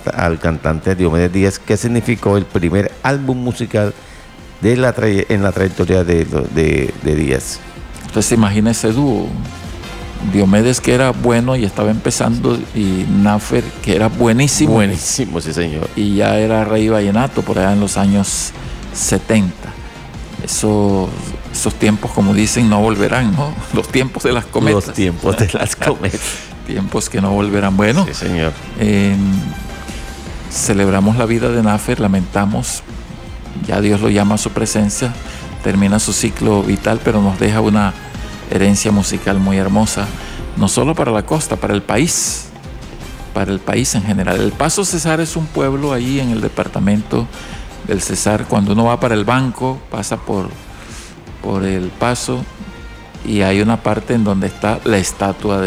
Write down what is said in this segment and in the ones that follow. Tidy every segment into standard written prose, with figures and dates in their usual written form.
al cantante Diomedes Díaz, que significó el primer álbum musical en la trayectoria de Díaz. Entonces imagina ese dúo, Diomedes, que era bueno y estaba empezando, y Nafer, que era buenísimo. Buenísimo, sí señor. Y ya era rey vallenato por allá en los años 70. Esos tiempos, como dicen, no volverán, ¿no? Los tiempos de las cometas. Los tiempos de las cometas. Tiempos que no volverán. Bueno, sí señor. Celebramos la vida de Nafer, lamentamos, ya Dios lo llama a su presencia, termina su ciclo vital, pero nos deja una herencia musical muy hermosa, no solo para la costa, para el país en general. El Paso Cesar es un pueblo ahí en el departamento del Cesar. Cuando uno va para el banco, pasa por el Paso, y hay una parte en donde está la estatua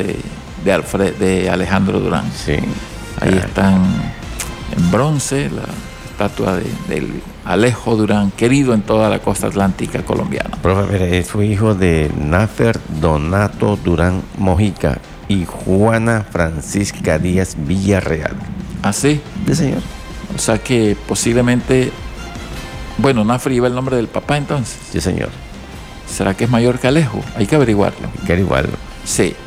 de Alejandro Durán. Sí. Ahí están en bronce la estatua del Alejo Durán, querido en toda la costa atlántica colombiana. Profe, fue hijo de Nafer Donato Durán Mojica y Juana Francisca Díaz Villarreal. ¿Ah, sí? Sí, señor. O sea que posiblemente, bueno, Nafer lleva el nombre del papá entonces. Sí, señor. ¿Será que es mayor que Alejo? Hay que averiguarlo. Hay que averiguarlo. Sí.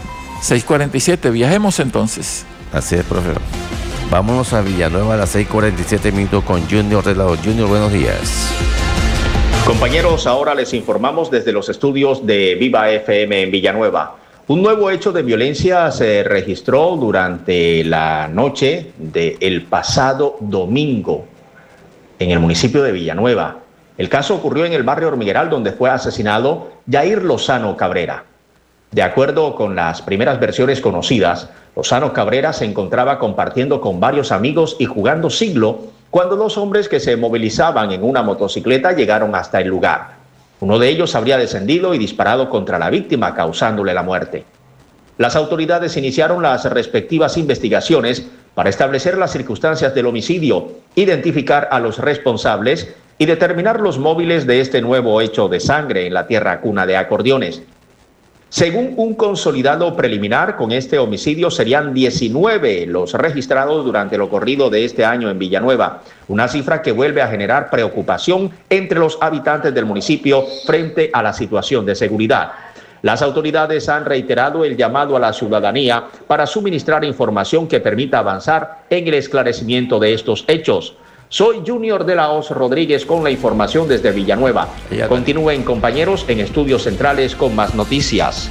6:47, viajemos entonces. Así es, profe. Vámonos a Villanueva a las 6:47 minutos con Junior de la O. Junior, buenos días. Compañeros, ahora les informamos desde los estudios de Viva FM en Villanueva. Un nuevo hecho de violencia se registró durante la noche del pasado domingo en el municipio de Villanueva. El caso ocurrió en el barrio Hormigueral, donde fue asesinado Yair Lozano Cabrera. De acuerdo con las primeras versiones conocidas, Lozano Cabrera se encontraba compartiendo con varios amigos y jugando siglo cuando dos hombres que se movilizaban en una motocicleta llegaron hasta el lugar. Uno de ellos habría descendido y disparado contra la víctima, causándole la muerte. Las autoridades iniciaron las respectivas investigaciones para establecer las circunstancias del homicidio, identificar a los responsables y determinar los móviles de este nuevo hecho de sangre en la tierra cuna de acordeones. Según un consolidado preliminar, con este homicidio serían 19 los registrados durante lo corrido de este año en Villanueva, una cifra que vuelve a generar preocupación entre los habitantes del municipio frente a la situación de seguridad. Las autoridades han reiterado el llamado a la ciudadanía para suministrar información que permita avanzar en el esclarecimiento de estos hechos. Soy Junior de la Hoz Rodríguez con la información desde Villanueva. Continúen, compañeros, en Estudios Centrales con más noticias.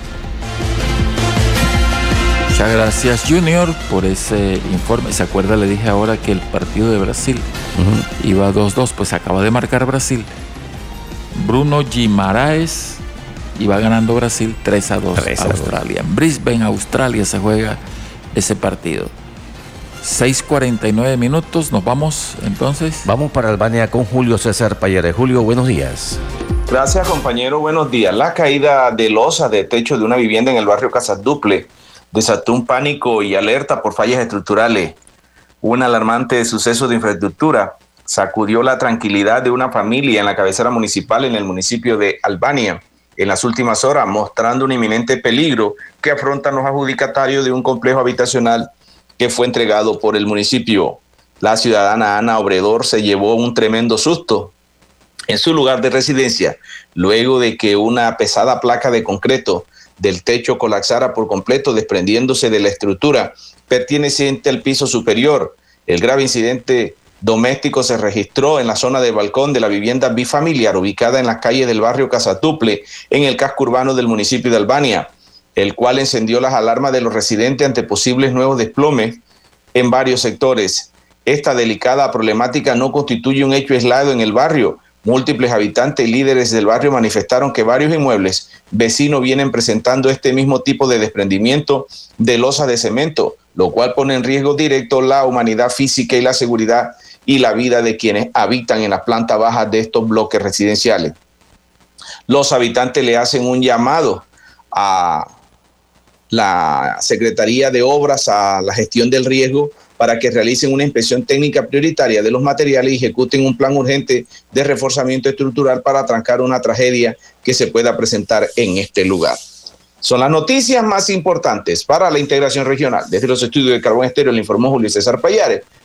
Muchas gracias, Junior, por ese informe. ¿Se acuerda? Le dije ahora que el partido de Brasil iba 2-2, pues acaba de marcar Brasil. Bruno Guimaraes iba ganando Brasil 3-2 a Australia. En Brisbane, Australia, se juega ese partido. 6:49 minutos, nos vamos entonces. Vamos para Albania con Julio César Payare. Julio, buenos días. Gracias, compañero, buenos días. La caída de losa de techo de una vivienda en el barrio Casaduple desató un pánico y alerta por fallas estructurales. Un alarmante suceso de infraestructura sacudió la tranquilidad de una familia en la cabecera municipal en el municipio de Albania en las últimas horas, mostrando un inminente peligro que afrontan los adjudicatarios de un complejo habitacional que fue entregado por el municipio. La ciudadana Ana Obredor se llevó un tremendo susto en su lugar de residencia, luego de que una pesada placa de concreto del techo colapsara por completo, desprendiéndose de la estructura perteneciente al piso superior. El grave incidente doméstico se registró en la zona del balcón de la vivienda bifamiliar ubicada en la calle del barrio Casatuple, en el casco urbano del municipio de Albania, el cual encendió las alarmas de los residentes ante posibles nuevos desplomes en varios sectores. Esta delicada problemática no constituye un hecho aislado en el barrio. Múltiples habitantes y líderes del barrio manifestaron que varios inmuebles vecinos vienen presentando este mismo tipo de desprendimiento de losas de cemento, lo cual pone en riesgo directo la humanidad física y la seguridad y la vida de quienes habitan en la planta baja de estos bloques residenciales. Los habitantes le hacen un llamado a la Secretaría de Obras, a la gestión del riesgo, para que realicen una inspección técnica prioritaria de los materiales y ejecuten un plan urgente de reforzamiento estructural para trancar una tragedia que se pueda presentar en este lugar. Son las noticias más importantes para la integración regional. Desde los estudios de Carbón Estéreo le informó Julio César Payare.